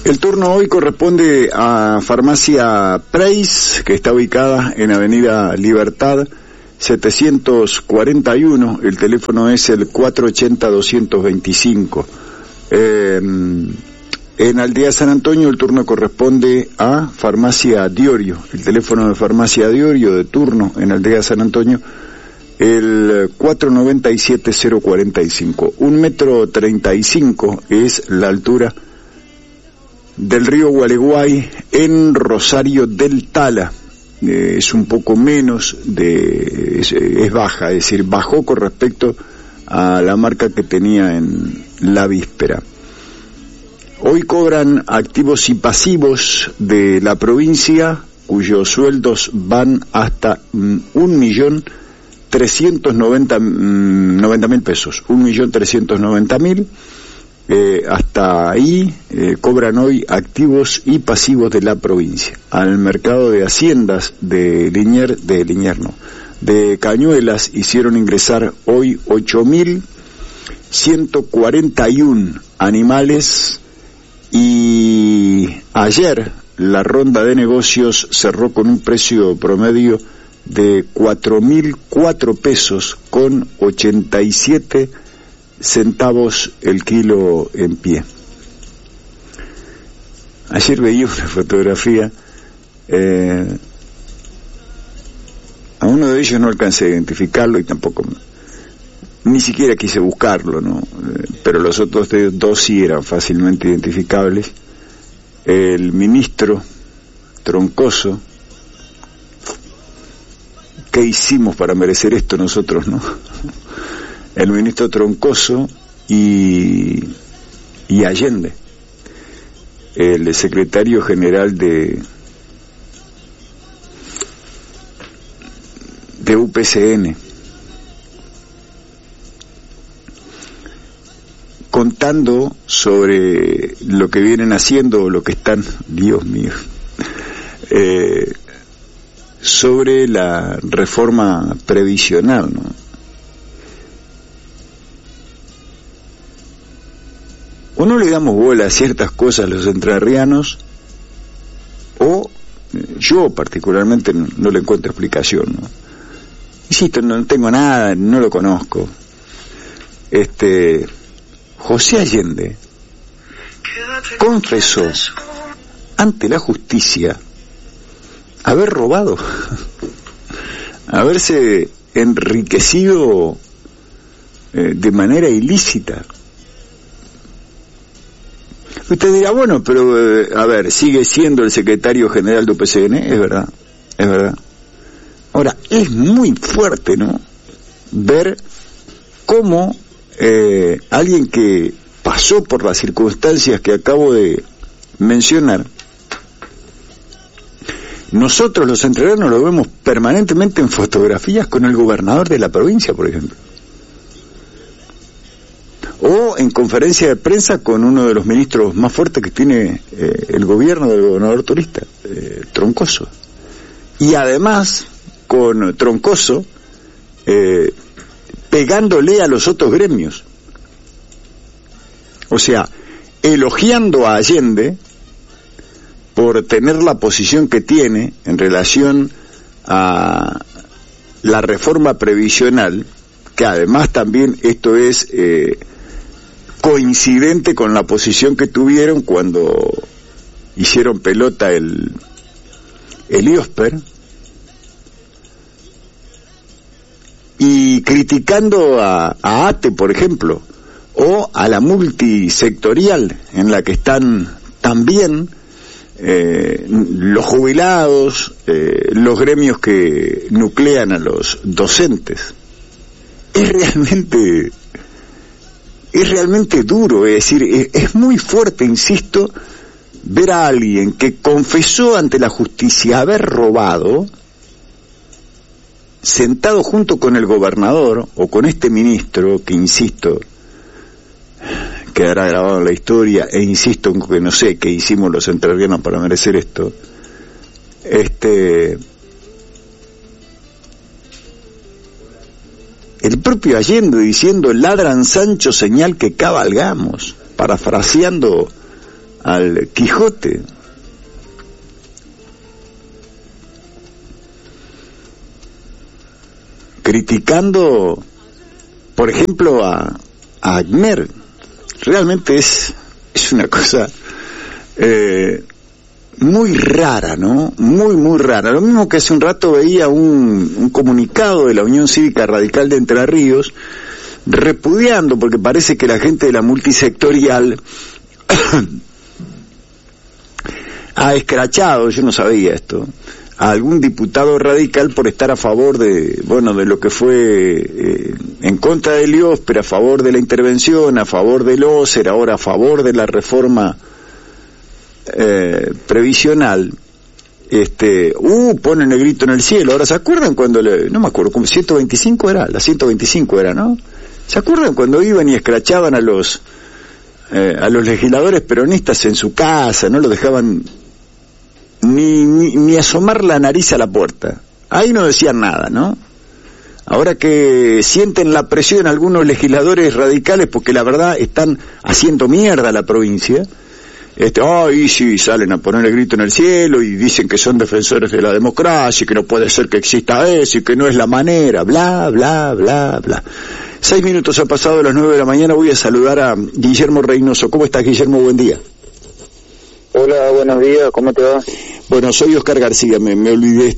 El turno hoy corresponde a Farmacia Preis, que está ubicada en Avenida Libertad 741. El teléfono es el 480-225. En Aldea San Antonio el turno corresponde a Farmacia Diorio. El teléfono de Farmacia Diorio de turno en Aldea San Antonio, el 497-045. 1,35 m es la altura del río Gualeguay en Rosario del Tala. Es un poco menos es baja, es decir, bajó con respecto a la marca que tenía en la víspera. Hoy cobran activos y pasivos de la provincia, cuyos sueldos van hasta 1.390.000 pesos, 1.390.000. Hasta ahí cobran hoy activos y pasivos de la provincia. Al mercado de haciendas de Cañuelas hicieron ingresar hoy 8.141 animales, y ayer la ronda de negocios cerró con un precio promedio de 4.004 pesos con 87 centavos el kilo en pie. Ayer veía una fotografía, a uno de ellos no alcancé a identificarlo y tampoco, ni siquiera quise buscarlo, ¿no? Pero los otros dos sí eran fácilmente identificables. El ministro Troncoso. ¿Qué hicimos para merecer esto nosotros, no? El ministro Troncoso y Allende, el secretario general de UPCN, contando sobre lo que vienen haciendo o lo que están, Dios mío, sobre la reforma previsional, ¿no? O no le damos bola a ciertas cosas los entrerrianos, o yo particularmente no le encuentro explicación, ¿no? Insisto, no tengo nada, no lo conozco. José Allende confesó ante la justicia haber robado, haberse enriquecido de manera ilícita. Usted dirá, bueno, pero a ver, sigue siendo el secretario general de UPCN, es verdad. Ahora, es muy fuerte, ¿no?, ver cómo alguien que pasó por las circunstancias que acabo de mencionar, nosotros los entrerrianos lo vemos permanentemente en fotografías con el gobernador de la provincia, por ejemplo, o en conferencia de prensa con uno de los ministros más fuertes que tiene el gobierno del gobernador turista, Troncoso, y además con Troncoso pegándole a los otros gremios, o sea, elogiando a Allende por tener la posición que tiene en relación a la reforma previsional, que además también esto es coincidente con la posición que tuvieron cuando hicieron pelota el IOSPER, y criticando a ATE, por ejemplo, o a la multisectorial en la que están también los jubilados, los gremios que nuclean a los docentes. Es realmente duro, es decir, es muy fuerte, insisto, ver a alguien que confesó ante la justicia haber robado, sentado junto con el gobernador o con este ministro, que insisto, quedará grabado en la historia, e insisto en que no sé qué hicimos los entrerrianos para merecer esto. El propio Allende diciendo: ladran Sancho, señal que cabalgamos, parafraseando al Quijote. Criticando, por ejemplo, a Agner. Realmente es una cosa muy rara, ¿no? Muy rara. Lo mismo que hace un rato veía un comunicado de la Unión Cívica Radical de Entre Ríos repudiando, porque parece que la gente de la multisectorial ha escrachado, yo no sabía esto, a algún diputado radical por estar a favor de lo que fue en contra de Lios, pero a favor de la intervención, a favor del OSER, ahora a favor de la reforma previsional. Ponen el grito en el cielo. Ahora, ¿se acuerdan cuando no me acuerdo, como 125 era, la 125 era, ¿no? ¿Se acuerdan cuando iban y escrachaban a los legisladores peronistas en su casa, no los dejaban ni asomar la nariz a la puerta? Ahí no decían nada, ¿no? Ahora que sienten la presión algunos legisladores radicales porque la verdad están haciendo mierda a la provincia, sí, salen a poner el grito en el cielo y dicen que son defensores de la democracia y que no puede ser que exista eso y que no es la manera, bla, bla, bla, bla. 6 minutos han pasado de las 9 de la mañana, voy a saludar a Guillermo Reynoso. ¿Cómo estás, Guillermo? Buen día. Hola, buenos días, ¿cómo te va? Bueno, soy Oscar García, me olvidé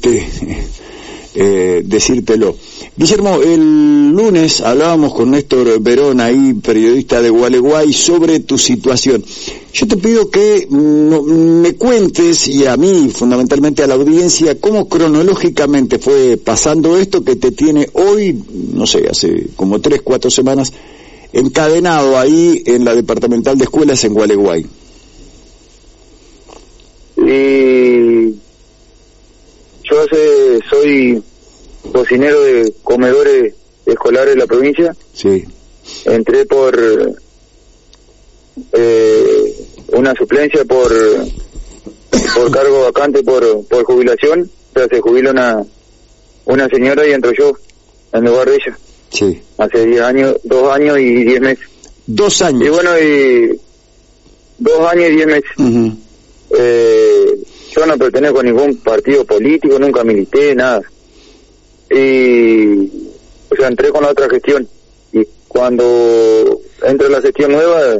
decírtelo. Guillermo, el lunes hablábamos con Néstor Verón, ahí periodista de Gualeguay, sobre tu situación. Yo te pido que me cuentes, y a mí, fundamentalmente a la audiencia, cómo cronológicamente fue pasando esto que te tiene hoy, no sé, hace como 3-4 semanas, encadenado ahí en la Departamental de Escuelas en Gualeguay. Yo soy cocinero de comedores escolares de la provincia. Sí. Entré por una suplencia por cargo vacante por jubilación. O sea, se jubila una señora y entro yo en lugar de ella. Sí. Hace 2 años y 10 meses. 2 años. Y bueno, 2 años y 10 meses. Uh-huh. Yo no pertenezco a ningún partido político, nunca milité, nada. O sea, entré con la otra gestión. Y cuando entré en la gestión nueva,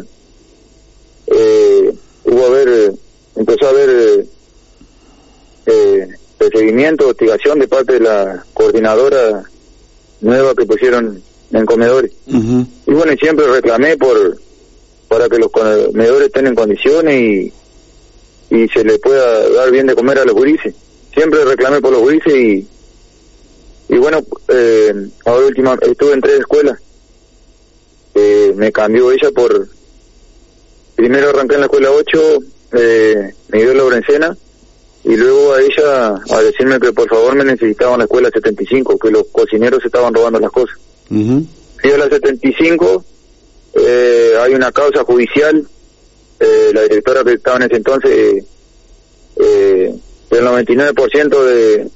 empezó a haber perseguimiento, hostigación de parte de la coordinadora nueva que pusieron en comedores. Uh-huh. Y bueno, siempre reclamé para que los comedores estén en condiciones y se le pueda dar bien de comer a los gurises. Siempre reclamé por los gurises y bueno, ahora estuve en 3 escuelas. Me cambió ella primero arranqué en la escuela 8, me dio la Orencena, y luego a ella a decirme que por favor me necesitaban la escuela 75, que los cocineros estaban robando las cosas. Uh-huh. Fui a la 75, hay una causa judicial, la directora que estaba en ese entonces, el 99% de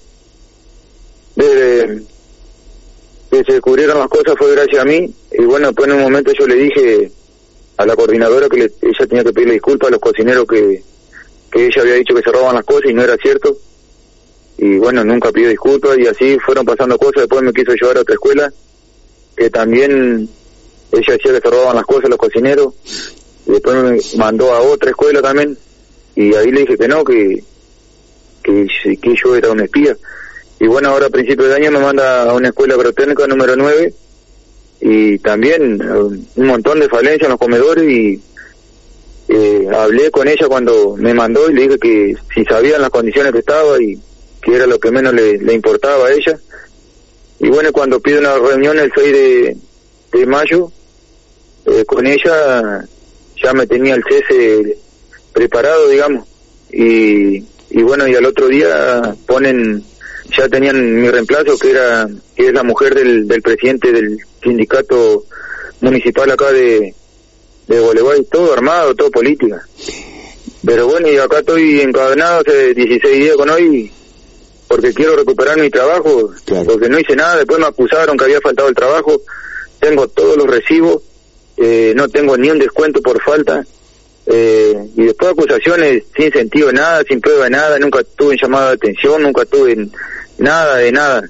que se cubrieron las cosas fue gracias a mí. Y bueno, después en un momento yo le dije a la coordinadora que ella tenía que pedirle disculpas a los cocineros que ella había dicho que se robaban las cosas y no era cierto. Y bueno, nunca pidió disculpas y así fueron pasando cosas. Después me quiso llevar a otra escuela que también ella decía que se robaban las cosas los cocineros, y después me mandó a otra escuela también y ahí le dije que no, que yo era un espía. Y bueno, ahora a principios de año me manda a una escuela agrotécnica número 9 y también un montón de falencias en los comedores y hablé con ella cuando me mandó y le dije que si sabían las condiciones que estaba y que era lo que menos le importaba a ella. Y bueno, cuando pide una reunión el 6 de mayo, con ella ya me tenía el cese preparado, digamos, y bueno, y al otro día ya tenían mi reemplazo, que es la mujer del presidente del sindicato municipal acá de Gualeguay, todo armado, todo política. Pero bueno, y acá estoy encadenado hace 16 días con hoy, porque quiero recuperar mi trabajo, claro. Porque no hice nada, después me acusaron que había faltado el trabajo, tengo todos los recibos, no tengo ni un descuento por falta, y después acusaciones sin sentido de nada, sin prueba de nada, nunca tuve llamada de atención, nunca tuve nada de nada.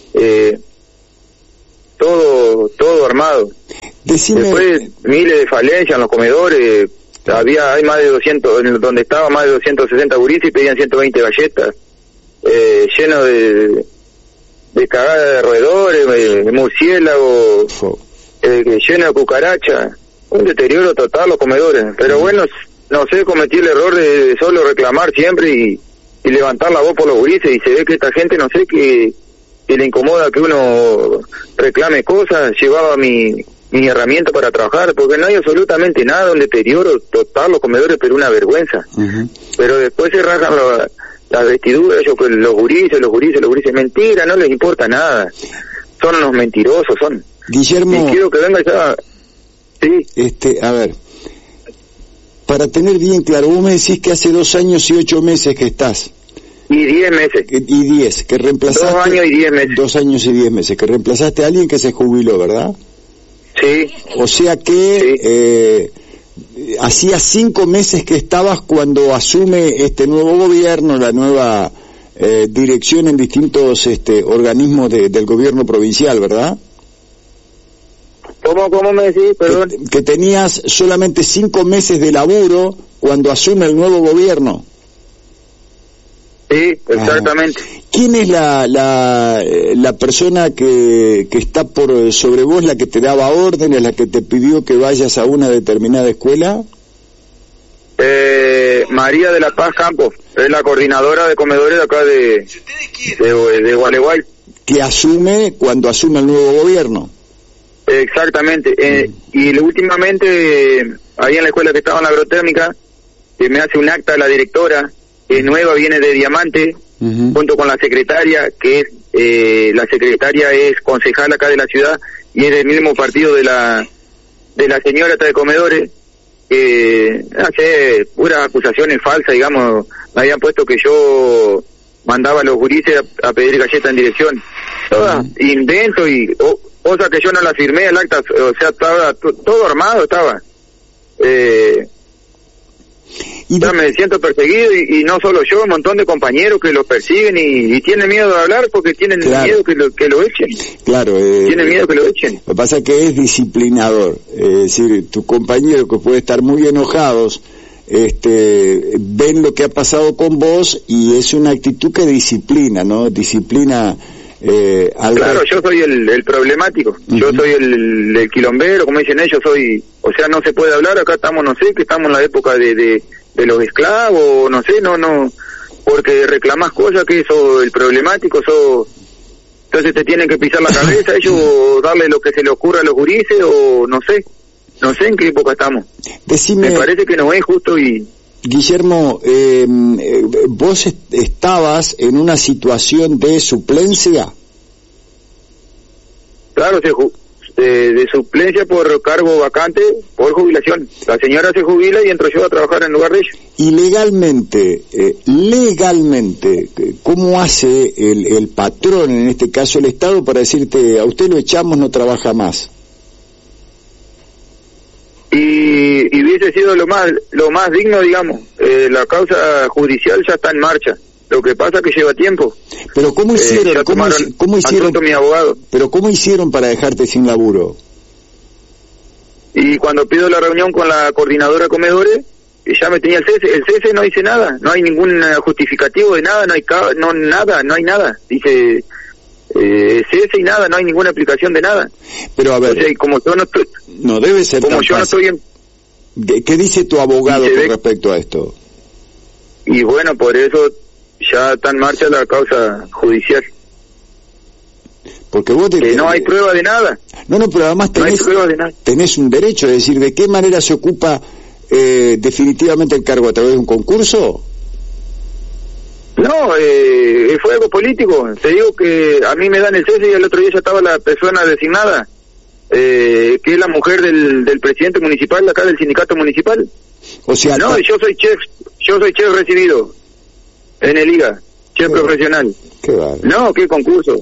Todo armado. Decime... Después miles de falencias en los comedores, hay más de 200, donde estaba más de 260 gurises y pedían 120 galletas, lleno de cagada de roedores, de murciélagos, lleno de cucarachas, un deterioro total los comedores. Pero bueno, no sé, cometí el error de solo reclamar siempre y levantar la voz por los gurises, y se ve que esta gente, no sé, que le incomoda que uno reclame cosas. Llevaba mi herramienta para trabajar, porque no hay absolutamente nada, un deterioro total los comedores, pero una vergüenza. Pero después se rajan las vestiduras, los gurises, mentira, no les importa nada, son unos mentirosos, son. Guillermo, y quiero que venga ya. Sí. A ver, para tener bien claro, vos me decís que hace 2 años y 8 meses que estás. Y 10 meses. Y 10, que reemplazaste... 2 años y 10 meses. 2 años y 10 meses, que reemplazaste a alguien que se jubiló, ¿verdad? Sí. O sea que hacía 5 meses que estabas cuando asume este nuevo gobierno, la nueva dirección en distintos organismos del gobierno provincial, ¿verdad? ¿Cómo me decís? Perdón. Que tenías solamente 5 meses de laburo cuando asume el nuevo gobierno. Sí, exactamente. ¿Quién es la persona que está por sobre vos, la que te daba órdenes, la que te pidió que vayas a una determinada escuela? María de la Paz Campos, es la coordinadora de comedores de acá de Gualeguay. Que asume cuando asume el nuevo gobierno. Exactamente. Y últimamente, ahí en la escuela que estaba en la agrotécnica, me hace un acta la directora, que nueva, viene de Diamante, junto con la secretaria, que es la secretaria es concejal acá de la ciudad y es del mismo partido de la señora de comedores, que hace puras acusaciones falsas, digamos. Me habían puesto que yo mandaba a los gurises a pedir galletas en dirección, todas invento y cosa que yo no la firmé el acta, o sea, estaba todo armado, estaba. Ya me siento perseguido y no solo yo, un montón de compañeros que los persiguen y tienen miedo de hablar porque tienen miedo que lo echen. Claro. Tienen miedo que lo echen. Lo que pasa es que es disciplinador, es decir, tus compañeros que pueden estar muy enojados, ven lo que ha pasado con vos y es una actitud que disciplina, ¿no? Disciplina. Claro, yo soy el problemático, yo soy el quilombero, como dicen ellos, o sea, no se puede hablar, acá estamos, no sé, que estamos en la época de los esclavos, no sé, no, porque reclamás cosas que eso, el problemático, entonces te tienen que pisar la cabeza ellos, o darle lo que se le ocurra a los gurises, o no sé en qué época estamos. Decime, me parece que no es justo. Y Guillermo, ¿vos estabas en una situación de suplencia? Claro, de suplencia por cargo vacante, por jubilación. La señora se jubila y entro yo a trabajar en lugar de ella. Y legalmente, ¿cómo hace el patrón, en este caso el Estado, para decirte, a usted lo echamos, no trabaja más? Y hubiese sido lo más digno, digamos. La causa judicial ya está en marcha. Lo que pasa es que lleva tiempo. Pero ¿cómo hicieron? ¿Cómo hicieron? Mi abogado. Pero ¿cómo hicieron para dejarte sin laburo? Y cuando pido la reunión con la coordinadora de comedores, ya me tenía el cese. El cese no dice nada, no hay ningún justificativo de nada, no hay nada. Dice cese y nada, no hay ninguna aplicación de nada. Pero a ver, o sea, como yo no estoy, no debe ser como tan yo fácil. No estoy en... ¿Qué dice tu abogado con respecto a esto? Y bueno, por eso ya está en marcha la causa judicial. Porque vos no hay prueba de nada. No, pero además tenés un derecho, es decir, ¿de qué manera se ocupa definitivamente el cargo? ¿A través de un concurso? No, fue algo político. Te digo que a mí me dan el cese y el otro día ya estaba la persona designada, que es la mujer del presidente municipal, acá del sindicato municipal. O sea, no, yo soy chef recibido en el IGA, chef profesional. Qué vale. No, qué concurso.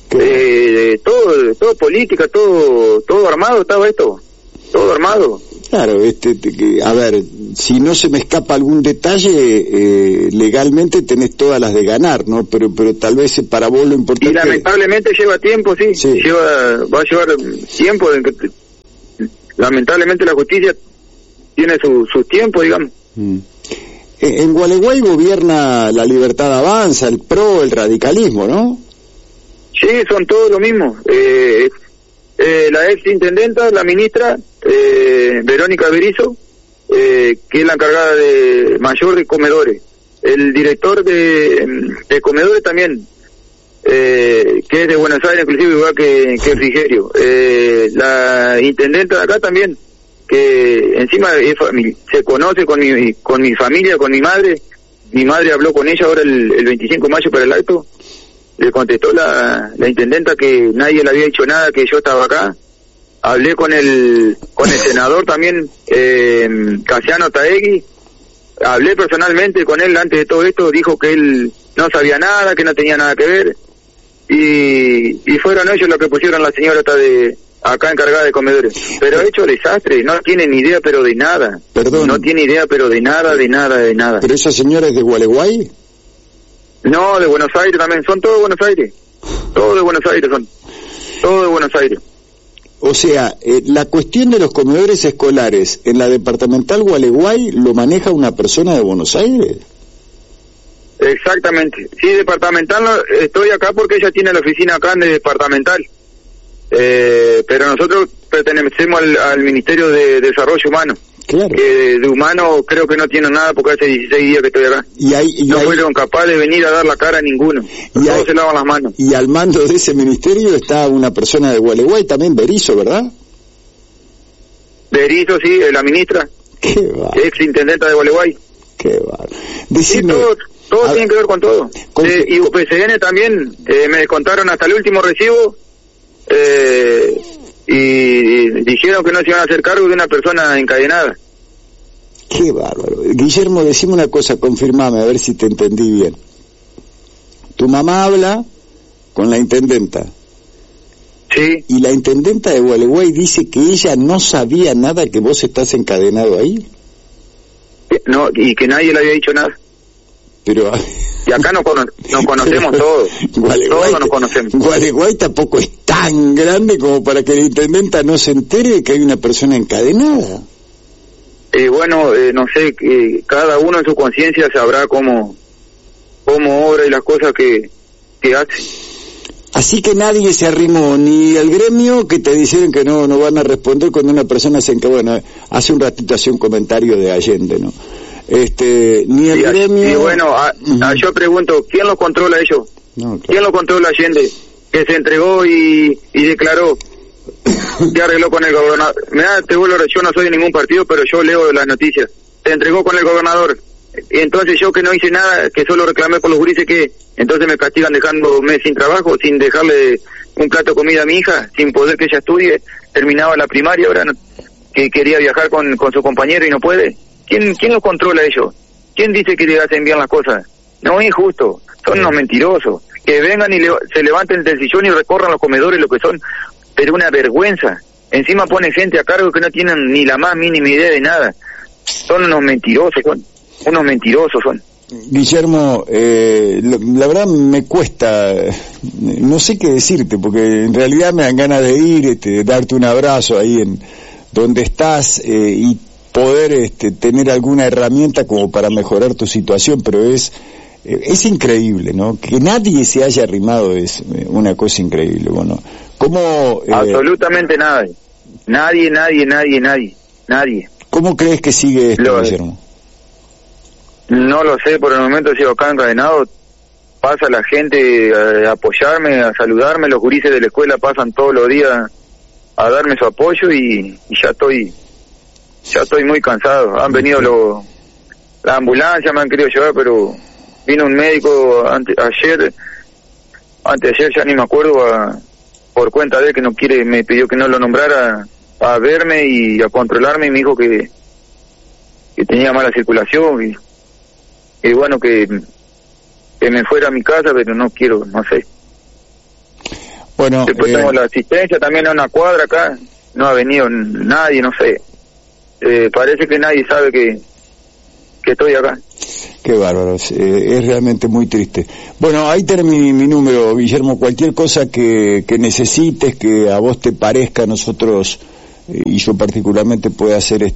Todo política, todo armado estaba esto, todo armado. Claro, a ver, si no se me escapa algún detalle, legalmente tenés todas las de ganar, ¿no? Pero tal vez para vos lo importante... Y lamentablemente lleva tiempo, sí. Va a llevar tiempo. Lamentablemente la justicia tiene su tiempo, digamos. En Gualeguay gobierna la Libertad Avanza, el PRO, el radicalismo, ¿no? Sí, son todos lo mismo. La ex intendenta, la ministra Verónica Berizo, que es la encargada mayor de comedores. El director de comedores también, que es de Buenos Aires, inclusive igual que Frigerio. La intendenta de acá también, que encima se conoce con mi familia, con mi madre. Mi madre habló con ella ahora el 25 de mayo para el acto. Le contestó la intendenta que nadie le había dicho nada, que yo estaba acá. Hablé con el senador también, Casiano Taegui. Hablé personalmente con él antes de todo esto. Dijo que él no sabía nada, que no tenía nada que ver. Y fueron ellos los que pusieron la señora acá encargada de comedores. Pero ha hecho desastre, no tiene ni idea pero de nada. Perdón. No tiene idea pero de nada. ¿Pero esa señora es de Gualeguay? No, de Buenos Aires también, son todos de Buenos Aires. Todos de Buenos Aires son. Todos de Buenos Aires. O sea, la cuestión de los comedores escolares en la departamental Gualeguay lo maneja una persona de Buenos Aires. Exactamente. Sí, departamental, estoy acá porque ella tiene la oficina acá en el departamental. Pero nosotros pertenecemos al Ministerio de Desarrollo Humano. Claro. De humano creo que no tiene nada porque hace 16 días que estoy acá. No fueron capaces de venir a dar la cara a ninguno. Todos se lavan las manos. Y al mando de ese ministerio está una persona de Gualeguay, también Berizo, ¿verdad? Berizo, sí, la ministra. Qué va. Ex intendenta de Gualeguay. Qué va. Decime, sí, todo tiene que ver con todo. Y UPCN también, me descontaron hasta el último recibo. Y dijeron que no se iban a hacer cargo de una persona encadenada. Qué bárbaro. Guillermo, decime una cosa, confirmame, a ver si te entendí bien. Tu mamá habla con la intendenta. Sí. Y la intendenta de Gualeguay dice que ella no sabía nada, que vos estás encadenado ahí. No, y que nadie le había dicho nada. Pero... Y acá nos conocemos todos. Todos nos conocemos. Gualeguay tampoco es tan grande como para que la intendenta no se entere de que hay una persona encadenada. Bueno, no sé, cada uno en su conciencia sabrá cómo obra y las cosas que hace. Así que nadie se arrimó, ni al gremio, que te dijeron que no van a responder cuando una persona se encadena. Bueno, hace un ratito hacía un comentario de Allende, ¿no? Ni el gremio... Y bueno, yo pregunto, ¿quién lo controla ellos? No, claro. ¿Quién lo controla Allende? Que se entregó y declaró, que arregló con el gobernador. Yo no soy de ningún partido, pero yo leo las noticias. Se entregó con el gobernador. Y entonces yo que no hice nada, que solo reclamé por los gurises, que entonces me castigan dejándome sin trabajo, sin dejarle un plato de comida a mi hija, sin poder que ella estudie, terminaba la primaria, ahora que quería viajar con su compañero y no puede. ¿Quién los controla ellos? ¿Quién dice que le hacen bien las cosas? No es injusto, son unos mentirosos. Que vengan y se levanten del sillón y recorran los comedores, lo que son, pero una vergüenza. Encima ponen gente a cargo que no tienen ni la más mínima idea de nada. Son unos mentirosos, son. Guillermo, la verdad me cuesta, no sé qué decirte, porque en realidad me dan ganas de ir, darte un abrazo ahí en donde estás y poder tener alguna herramienta como para mejorar tu situación, pero es increíble, ¿no? Que nadie se haya arrimado es una cosa increíble. Bueno, ¿cómo? Absolutamente nada. Nadie. ¿Cómo crees que sigue esto, Guillermo? No lo sé, por el momento sigo acá encadenado. Pasa la gente a apoyarme, a saludarme, los gurises de la escuela pasan todos los días a darme su apoyo y ya estoy muy cansado. Han venido la ambulancia, me han querido llevar, pero vino un médico antes de ayer, ya ni me acuerdo, por cuenta de él, que no quiere, me pidió que no lo nombrara, a verme y a controlarme, y me dijo que tenía mala circulación y bueno, que me fuera a mi casa, pero no quiero, no sé. Bueno, después tengo la asistencia también a una cuadra acá, no ha venido nadie, no sé. parece que nadie sabe que estoy acá. Qué bárbaro, es realmente muy triste. Bueno, ahí tenés mi número, Guillermo, cualquier cosa que necesites, que a vos te parezca, nosotros, y yo particularmente, pueda hacer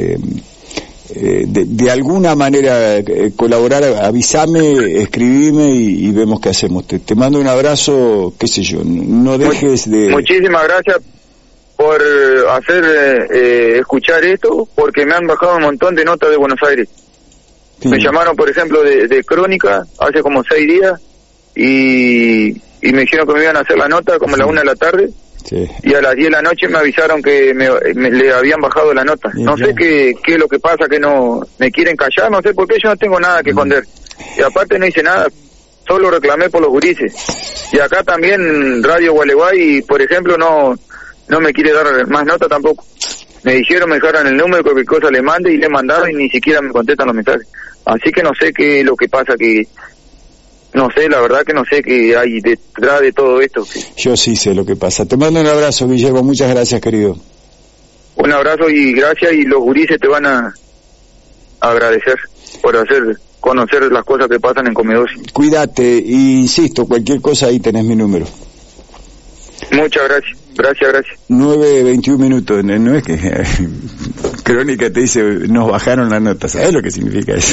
de alguna manera colaborar, avísame, escribime y vemos qué hacemos. Te mando un abrazo, qué sé yo, no dejes de... Muchísimas gracias por hacer escuchar esto, porque me han bajado un montón de notas de Buenos Aires. Sí. Me llamaron, por ejemplo, de Crónica hace como 6 días y me dijeron que me iban a hacer la nota como a las 1 de la tarde. Sí. Y a las 10 de la noche me avisaron que le habían bajado la nota. No sé qué es lo que pasa, que no me quieren callar, no sé por qué, yo no tengo nada que esconder. Y aparte no hice nada, solo reclamé por los gurises. Y acá también Radio Gualeguay, por ejemplo, no me quiere dar más nota tampoco. Me dijeron, me dejaron el número, cualquier cosa le mande, y le mandaron y ni siquiera me contestan los mensajes. Así que no sé qué es lo que pasa, no sé, la verdad que no sé qué hay detrás de todo esto. Yo sí sé lo que pasa. Te mando un abrazo, Guillermo, muchas gracias, querido. Un abrazo y gracias, y los gurises te van a agradecer por conocer las cosas que pasan en Comedor. Cuídate, y insisto, cualquier cosa ahí tenés mi número. Muchas gracias. Gracias. 9:21 minutos, no es que Crónica te dice, nos bajaron la nota, ¿sabes lo que significa eso?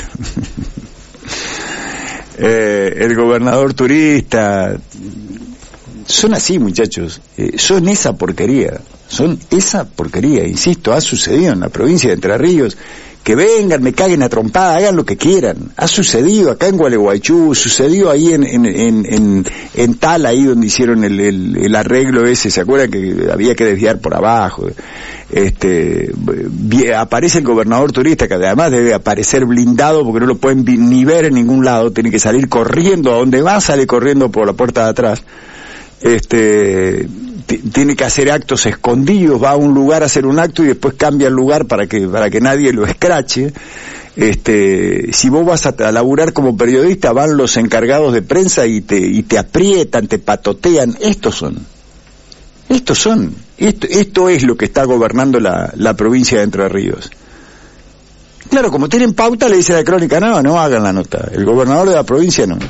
El gobernador turista, son así, muchachos, son esa porquería, insisto, ha sucedido en la provincia de Entre Ríos. Que vengan, me caguen a trompada, hagan lo que quieran. Ha sucedido acá en Gualeguaychú, sucedió ahí en Tala, ahí donde hicieron el arreglo ese, ¿se acuerdan que había que desviar por abajo? Aparece el gobernador turista, que además debe aparecer blindado porque no lo pueden ni ver en ningún lado, tiene que salir corriendo, a donde va sale corriendo por la puerta de atrás. Tiene que hacer actos escondidos, va a un lugar a hacer un acto y después cambia el lugar para que nadie lo escrache. Si vos vas a laburar como periodista, van los encargados de prensa y te aprietan, te patotean. Esto es lo que está gobernando la provincia de Entre Ríos. Claro, como tienen pauta, le dice la Crónica, no hagan la nota. El gobernador de la provincia no.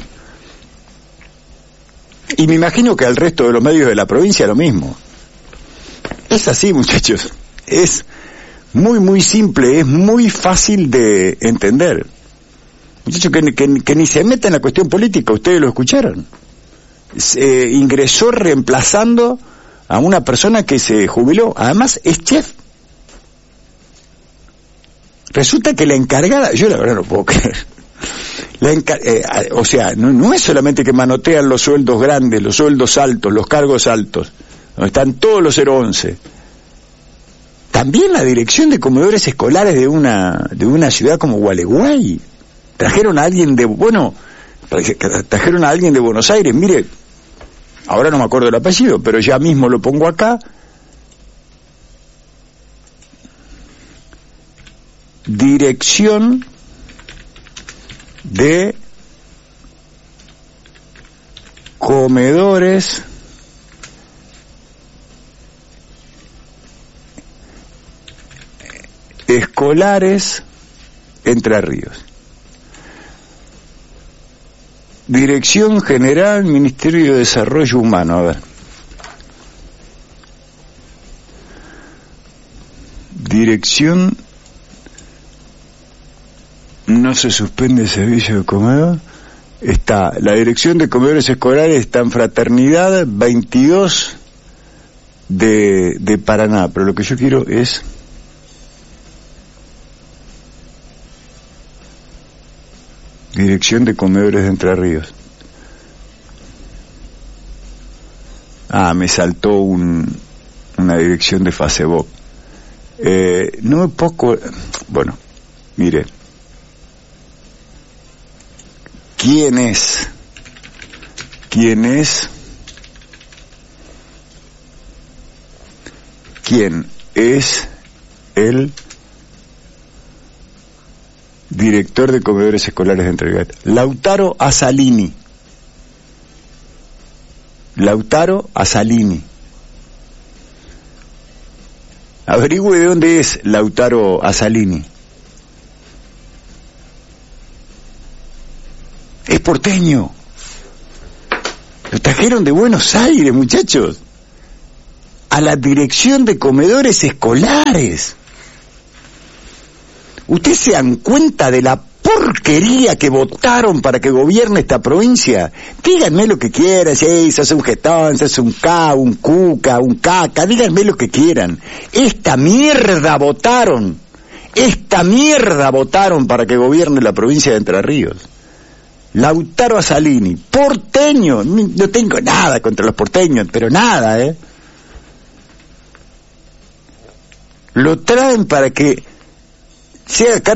Y me imagino que al resto de los medios de la provincia lo mismo. Es así, muchachos. Es muy, muy simple, es muy fácil de entender. Muchachos, que ni se meta en la cuestión política, ustedes lo escucharon. Ingresó reemplazando a una persona que se jubiló. Además, es chef. Resulta que la encargada, yo la verdad no puedo creer. O sea, no es solamente que manotean los sueldos grandes, los sueldos altos, los cargos altos, donde están todos los 011. También la dirección de comedores escolares de una ciudad como Gualeguay. Trajeron a alguien de Buenos Aires, mire, ahora no me acuerdo el apellido, pero ya mismo lo pongo acá. Dirección de comedores escolares Entre Ríos. Dirección General, Ministerio de Desarrollo Humano. A ver. Dirección. No se suspende el servicio de comedor. Está, la dirección de comedores escolares está en Fraternidad 22 de Paraná, pero lo que yo quiero es dirección de comedores de Entre Ríos. Me saltó una dirección de Facebook. No me puedo... Bueno, mire. ¿Quién es el director de comedores escolares de Entre Ríos? Lautaro Asalini. Averigüe de dónde es Lautaro Asalini. Es porteño. Lo trajeron de Buenos Aires, muchachos, a la dirección de comedores escolares. ¿Ustedes se dan cuenta de la porquería que votaron para que gobierne esta provincia? Díganme lo que quieran, si sos un jetón, sos un K, un Cuca, un Caca, díganme lo que quieran. Esta mierda votaron para que gobierne la provincia de Entre Ríos. Lautaro Asalini, porteño. No tengo nada contra los porteños, pero nada, Lo traen para que sea